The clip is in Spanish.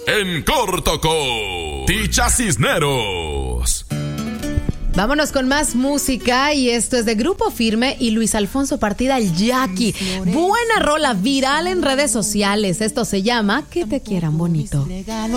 En corto con Ticha Cisneros. Vámonos con más música y esto es de Grupo Firme y Luis Alfonso Partida, el Jackie. Buena rola, viral en redes sociales. Esto se llama Que te quieran bonito.